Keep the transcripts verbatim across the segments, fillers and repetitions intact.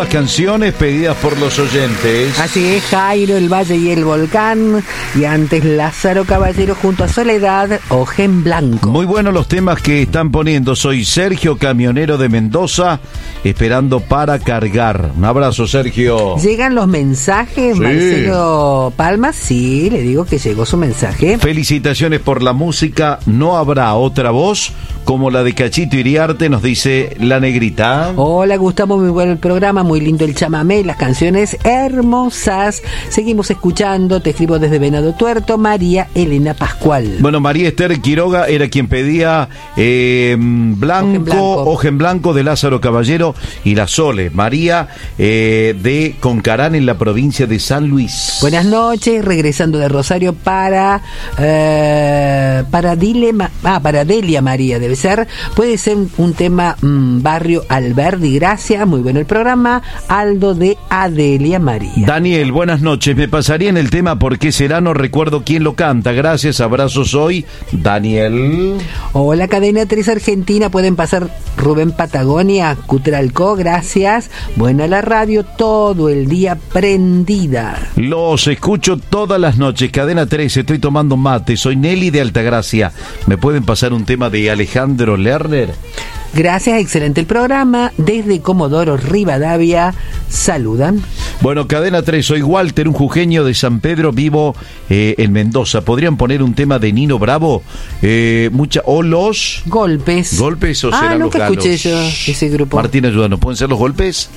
las canciones pedidas por los oyentes. Así es, Jairo, El Valle y el Volcán. Y antes Lázaro Caballero junto a Soledad, Hoja en Blanco. Muy buenos los temas que están poniendo. Soy Sergio, camionero de Mendoza, esperando para cargar. Un abrazo, Sergio. Llegan los mensajes, Sí. Marcelo Palma, sí, le digo que llegó su mensaje. Felicitaciones por la música. No habrá otra voz como la de Cachito Iriarte, nos dice la negrita. Hola Gustavo, muy bueno el programa, muy lindo el chamamé, las canciones hermosas. Seguimos escuchando, te escribo desde Venado Tuerto, María Elena Pascual. Bueno, María Esther Quiroga era quien pedía eh, blanco, Hoja en Blanco. Hoja en Blanco de Lázaro Caballero y La Sole. María eh, de Concarán en la provincia de San Luis. Buenas noches, regresando de Rosario para eh, para Dile, ah, para Delia María debe ser, puede ser un, un tema mmm, Barrio Alberdi, gracias, muy bueno el programa. Aldo de Adelia María. Daniel, buenas noches, me pasaría en el tema ¿Por qué será? No recuerdo quién lo canta, gracias, abrazos hoy, Daniel. Hola Cadena tres Argentina, pueden pasar Rubén Patagonia, Cutralcó, gracias, buena la radio, todo el día prendida. Los escucho todas las noches, Cadena tres, estoy tomando mate, soy Nelly de Altagracia, ¿me pueden pasar un tema de Alejandro Lerner? Gracias, excelente el programa. Desde Comodoro Rivadavia, saludan. Bueno, Cadena tres, soy Walter, un jujeño de San Pedro, vivo eh, en Mendoza. ¿Podrían poner un tema de Nino Bravo? Eh, mucha, o los... Golpes. ¿Golpes o ah, serán los nunca galos? escuché yo ese grupo. Martín, ayúdanos, ¿pueden ser los golpes?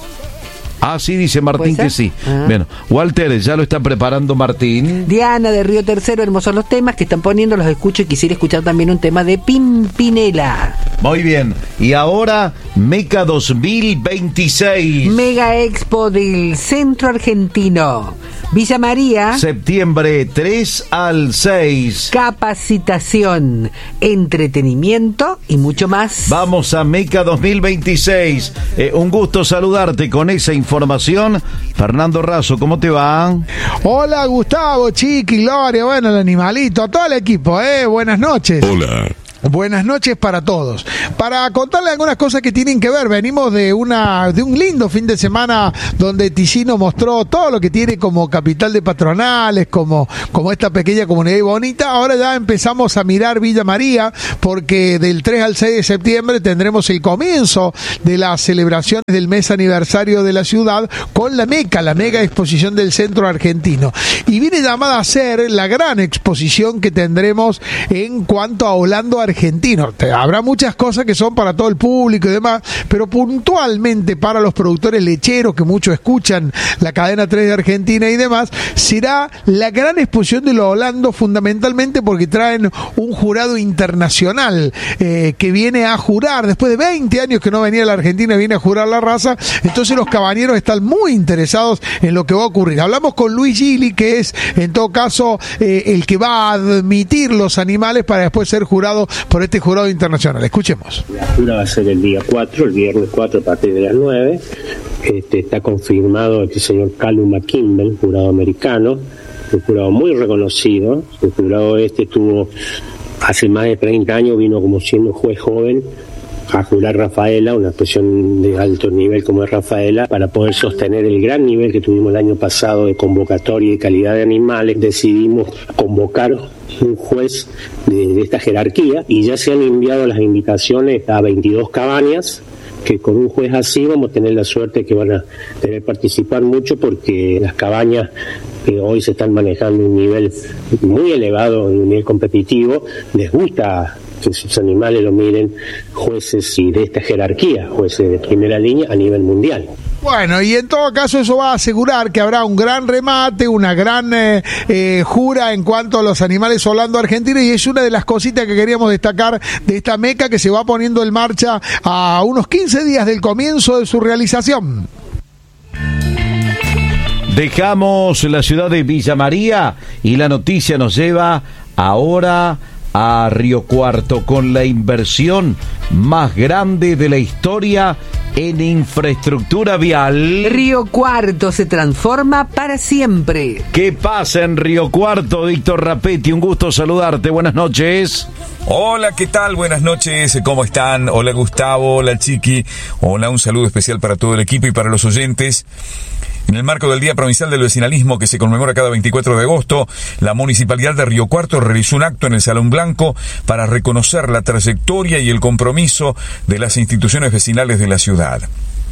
Ah, sí, dice Martín que sí. Ah. Bueno, Walter, ya lo está preparando Martín. Diana de Río Tercero, hermosos los temas que están poniendo, los escucho y quisiera escuchar también un tema de Pimpinela. Muy bien, y ahora Meca dos mil veintiséis. Mega Expo del Centro Argentino, Villa María. Septiembre tres al seis. Capacitación, entretenimiento y mucho más. Vamos a Meca dos mil veintiséis. Eh, un gusto saludarte con esa información. Fernando Razo, ¿cómo te va? Hola Gustavo, Chiqui, Gloria, bueno, el animalito, a todo el equipo, eh, buenas noches. Hola. Buenas noches para todos. Para contarles algunas cosas que tienen que ver, venimos de una de un lindo fin de semana donde Ticino mostró todo lo que tiene como capital de patronales, como, como esta pequeña comunidad bonita. Ahora ya empezamos a mirar Villa María, porque del tres al seis de septiembre tendremos el comienzo de las celebraciones del mes aniversario de la ciudad con la Meca, la mega exposición del Centro Argentino. Y viene llamada a ser la gran exposición que tendremos en cuanto a Holando Argentino. Argentino. Habrá muchas cosas que son para todo el público y demás, pero puntualmente para los productores lecheros que mucho escuchan la cadena tres de Argentina y demás, será la gran exposición de los holandos, fundamentalmente porque traen un jurado internacional eh, que viene a jurar, después de veinte años que no venía a la Argentina, viene a jurar la raza. Entonces los cabañeros están muy interesados en lo que va a ocurrir. Hablamos con Luis Gili, que es en todo caso eh, el que va a admitir los animales para después ser jurado por este jurado internacional. Escuchemos. La jura va a ser el día cuatro, el viernes cuatro a partir de las nueve. Este, está confirmado el señor Callum McKimbel, jurado americano, un jurado muy reconocido. El jurado este tuvo hace más de treinta años, vino como siendo juez joven a jurar Rafaela, una expresión de alto nivel como es Rafaela, para poder sostener el gran nivel que tuvimos el año pasado de convocatoria y calidad de animales. Decidimos convocar un juez de, de esta jerarquía y ya se han enviado las invitaciones a veintidós cabañas, que con un juez así vamos a tener la suerte que van a tener participar mucho, porque las cabañas que hoy se están manejando un nivel muy elevado, un nivel competitivo, les gusta que sus animales lo miren jueces y de esta jerarquía, jueces de primera línea a nivel mundial. Bueno, y en todo caso eso va a asegurar que habrá un gran remate, una gran eh, eh, jura en cuanto a los animales holando argentinos, y es una de las cositas que queríamos destacar de esta meca que se va poniendo en marcha a unos quince días del comienzo de su realización. Dejamos la ciudad de Villa María y la noticia nos lleva ahora a Río Cuarto con la inversión más grande de la historia en infraestructura vial. Río Cuarto se transforma para siempre. ¿Qué pasa en Río Cuarto? Víctor Rapetti, un gusto saludarte, buenas noches. Hola, ¿qué tal? Buenas noches, ¿cómo están? Hola Gustavo, hola Chiqui, hola, un saludo especial para todo el equipo y para los oyentes. En el marco del Día Provincial del Vecinalismo, que se conmemora cada veinticuatro de agosto, la Municipalidad de Río Cuarto realizó un acto en el Salón Blanco para reconocer la trayectoria y el compromiso de las instituciones vecinales de la ciudad.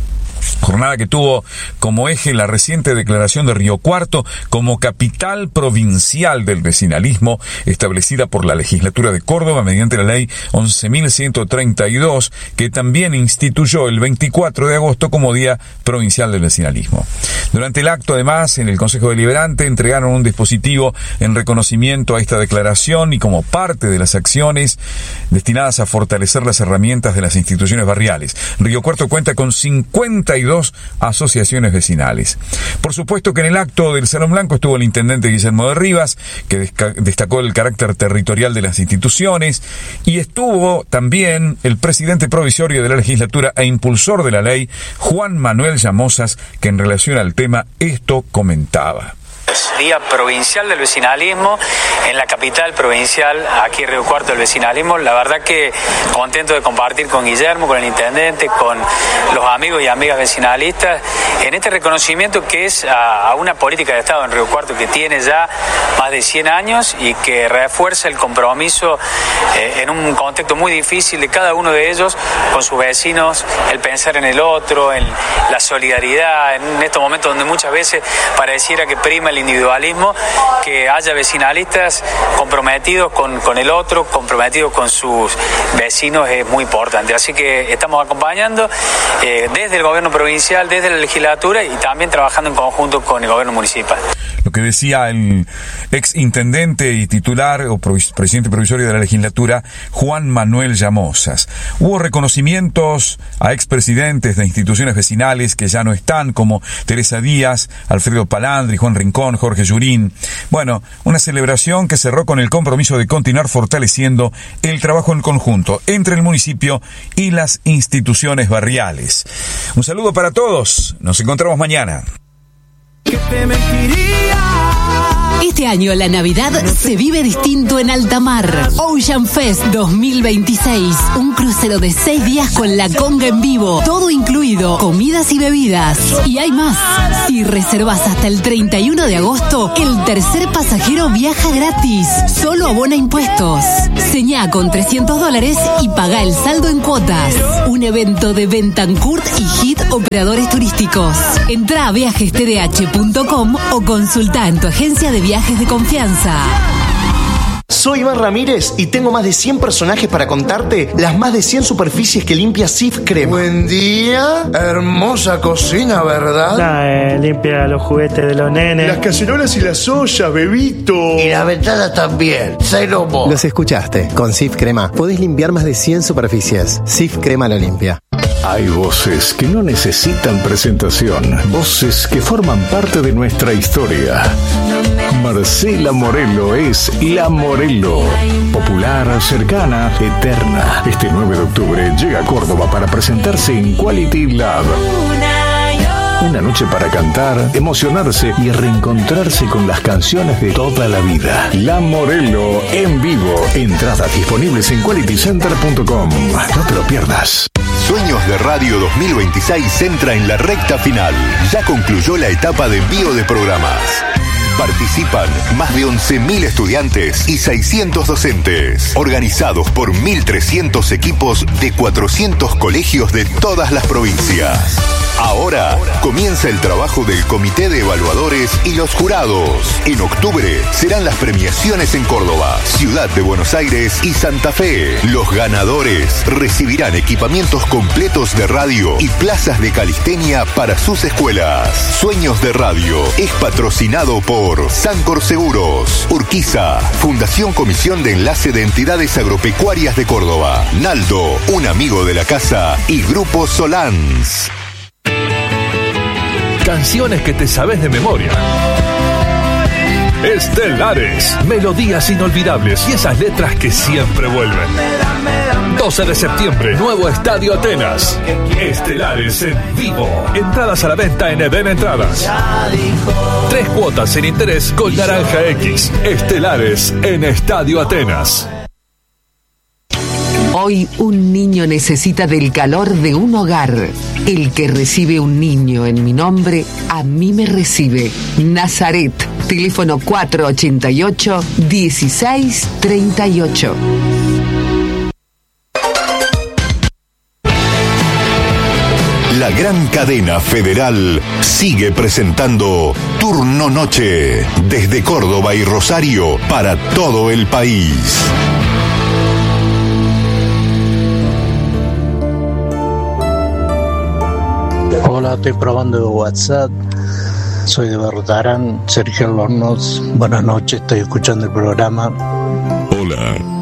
Jornada que tuvo como eje la reciente declaración de Río Cuarto como capital provincial del vecinalismo, establecida por la Legislatura de Córdoba mediante la Ley once mil ciento treinta y dos, que también instituyó el veinticuatro de agosto como Día Provincial del Vecinalismo. Durante el acto, además, en el Consejo Deliberante entregaron un dispositivo en reconocimiento a esta declaración y como parte de las acciones destinadas a fortalecer las herramientas de las instituciones barriales. Río Cuarto cuenta con cincuenta y dos asociaciones vecinales. Por supuesto que en el acto del Salón Blanco estuvo el intendente Guillermo de Rivas, que destacó el carácter territorial de las instituciones, y estuvo también el presidente provisorio de la legislatura e impulsor de la ley, Juan Manuel Llamosas, que en relación al tema esto comentaba. Día Provincial del Vecinalismo en la capital provincial, aquí Río Cuarto del Vecinalismo. La verdad que contento de compartir con Guillermo, con el intendente, con los amigos y amigas vecinalistas en este reconocimiento que es a, a una política de Estado en Río Cuarto que tiene ya más de cien años y que refuerza el compromiso eh, en un contexto muy difícil de cada uno de ellos con sus vecinos, el pensar en el otro, en la solidaridad, en estos momentos donde muchas veces pareciera que prima el individualismo, que haya vecinalistas comprometidos con, con el otro, comprometidos con sus vecinos, es muy importante. Así que estamos acompañando eh, desde el gobierno provincial, desde la legislatura y también trabajando en conjunto con el gobierno municipal. Lo que decía el ex intendente y titular o provis- presidente provisorio de la legislatura, Juan Manuel Llamosas. Hubo reconocimientos a expresidentes de instituciones vecinales que ya no están, como Teresa Díaz, Alfredo Palandri, Juan Rincón, Jorge Yurín. Bueno, una celebración que cerró con el compromiso de continuar fortaleciendo el trabajo en conjunto entre el municipio y las instituciones barriales. Un saludo para todos. Nos encontramos mañana. Este año la Navidad se vive distinto en alta mar. Ocean Fest dos mil veintiséis. Un crucero de seis días con la conga en vivo. Todo incluido, comidas y bebidas. Y hay más. Si reservas hasta el treinta y uno de agosto, el tercer pasajero viaja gratis. Solo abona impuestos. Señá con trescientos dólares y paga el saldo en cuotas. Un evento de Bentancourt y Hit Operadores Turísticos. Entrá a viajes t d h punto com o consulta en tu agencia de viajes de confianza. Soy Iván Ramírez y tengo más de cien personajes para contarte las más de cien superficies que limpia Sif Crema. Buen día, hermosa cocina, ¿verdad? La, eh, limpia los juguetes de los nenes. Las cacerolas y las ollas, bebito. Y las ventanas también, Celomo. Los escuchaste, con Sif Crema podés limpiar más de cien superficies. Sif Crema lo limpia. Hay voces que no necesitan presentación, voces que forman parte de nuestra historia. Marcela Morelo es La Morelo, popular, cercana, eterna. Este nueve de octubre llega a Córdoba para presentarse en Quality Lab. Una noche para cantar, emocionarse y reencontrarse con las canciones de toda la vida. La Morelo en vivo. Entradas disponibles en quality center punto com. No te lo pierdas. Sueños de Radio dos mil veintiséis entra en la recta final. Ya concluyó la etapa de envío de programas. Participan más de once mil estudiantes y seiscientos docentes, organizados por mil trescientos equipos de cuatrocientos colegios de todas las provincias. Ahora comienza el trabajo del Comité de Evaluadores y los jurados. En octubre serán las premiaciones en Córdoba, Ciudad de Buenos Aires y Santa Fe. Los ganadores recibirán equipamientos completos de radio y plazas de calistenia para sus escuelas. Sueños de Radio es patrocinado por Sancor Seguros, Urquiza, Fundación Comisión de Enlace de Entidades Agropecuarias de Córdoba, Naldo, un amigo de la casa y Grupo Solans. Canciones que te sabes de memoria. Estelares, melodías inolvidables y esas letras que siempre vuelven. doce de septiembre, nuevo Estadio Atenas. Estelares en vivo. Entradas a la venta en Eden Entradas. Tres cuotas sin interés con Naranja X. Estelares en Estadio Atenas. Hoy un niño necesita del calor de un hogar. El que recibe un niño en mi nombre, a mí me recibe. Nazaret, teléfono cuatro ochenta y ocho, dieciséis treinta y ocho. La gran cadena federal sigue presentando Turno Noche desde Córdoba y Rosario para todo el país. Hola, estoy probando WhatsApp. Soy de Bertarán, Sergio Albornoz. Buenas noches, estoy escuchando el programa. Hola.